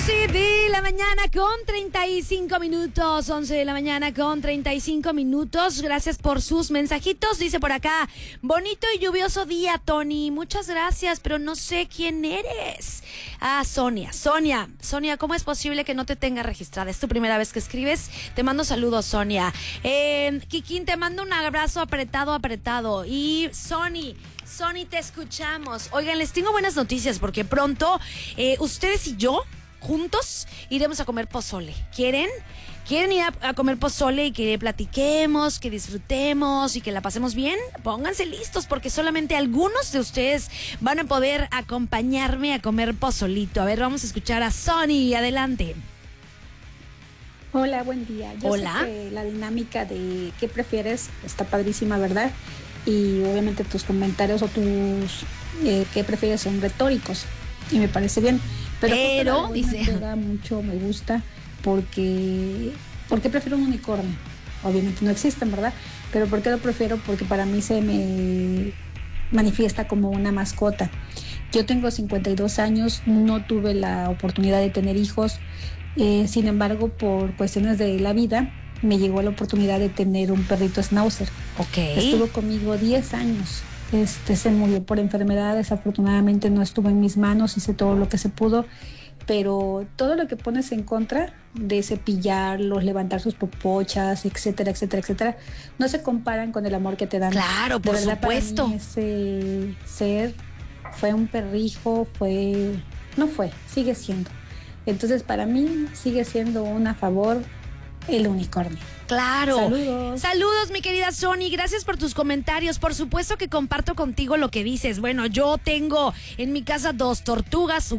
11 de la mañana con 35 minutos. 11 de la mañana con 35 minutos. Gracias por sus mensajitos. Dice por acá, bonito y lluvioso día, Tony. Muchas gracias, pero no sé quién eres. Ah, Sonia, ¿cómo es posible que no te tenga registrada? Es tu primera vez que escribes. Te mando saludos, Sonia. Kikín, te mando un abrazo apretado. Y Sony, te escuchamos. Oigan, les tengo buenas noticias porque pronto ustedes y yo juntos iremos a comer pozole. ¿Quieren ir a comer pozole y que platiquemos, que disfrutemos y que la pasemos bien? Pónganse listos porque solamente algunos de ustedes van a poder acompañarme a comer pozolito. A ver, vamos a escuchar a Sony. Adelante. Hola, buen día. Hola. Sé que la dinámica de qué prefieres está padrísima, ¿verdad? Y obviamente tus comentarios o tus qué prefieres son retóricos y me parece bien. Pero dice, me gusta porque prefiero un unicornio. Obviamente no existen, ¿verdad? Pero ¿por qué lo prefiero? Porque para mí se me manifiesta como una mascota. Yo tengo 52 años, no tuve la oportunidad de tener hijos, sin embargo, por cuestiones de la vida, me llegó la oportunidad de tener un perrito schnauzer. Okay. Estuvo conmigo 10 años. Se murió por enfermedad, desafortunadamente no estuvo en mis manos, hice todo lo que se pudo, pero todo lo que pones en contra de cepillarlos, levantar sus popochas, etcétera, no se comparan con el amor que te dan. Claro, por supuesto. Para mí ese ser fue un perrijo, sigue siendo. Entonces para mí sigue siendo a favor el unicornio. Claro. Saludos, mi querida Sony. Gracias por tus comentarios. Por supuesto que comparto contigo lo que dices. Bueno, yo tengo en mi casa 2 tortugas,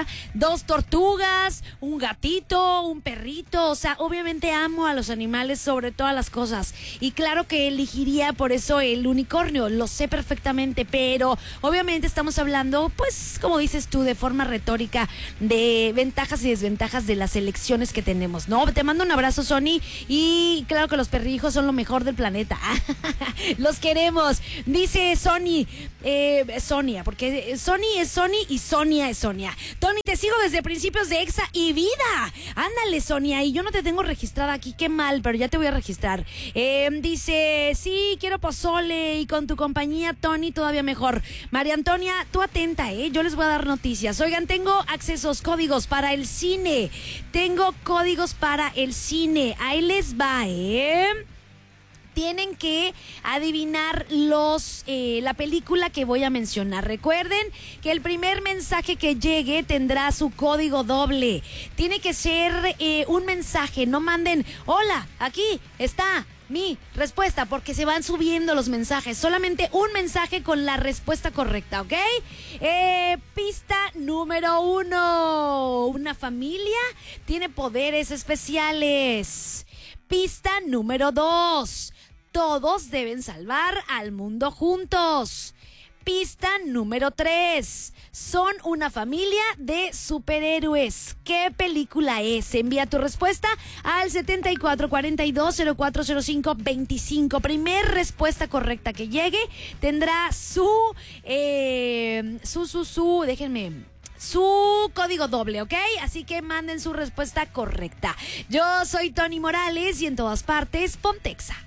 un gatito, un perrito. O sea, obviamente amo a los animales sobre todas las cosas. Y claro que elegiría por eso el unicornio. Lo sé perfectamente. Pero obviamente estamos hablando, pues, como dices tú, de forma retórica, de ventajas y desventajas de las elecciones que tenemos, ¿no? Te mando un abrazo, Sony. Y claro que los perrijos son lo mejor del planeta. Los queremos. Dice Sonia, porque Sony es Sony y Sonia es Sonia. Tony, te sigo desde principios de Exa y Vida. Ándale, Sonia, y yo no te tengo registrada aquí. Qué mal, pero ya te voy a registrar. Dice, sí, quiero pozole y con tu compañía, Tony, todavía mejor. María Antonia, tú atenta, yo les voy a dar noticias. Oigan, tengo códigos para el cine. Ahí les va, Tienen que adivinar la película que voy a mencionar. Recuerden que el primer mensaje que llegue tendrá su código doble. Tiene que ser un mensaje. No manden, hola, aquí está mi respuesta, porque se van subiendo los mensajes. Solamente un mensaje con la respuesta correcta, ¿ok? Pista número 1. Una familia tiene poderes especiales. Pista número 2. Todos deben salvar al mundo juntos. Pista número 3. Son una familia de superhéroes. ¿Qué película es? Envía tu respuesta al 7442040525. Primer respuesta correcta que llegue tendrá su código doble, ¿ok? Así que manden su respuesta correcta. Yo soy Tony Morales y en todas partes, Pontexa.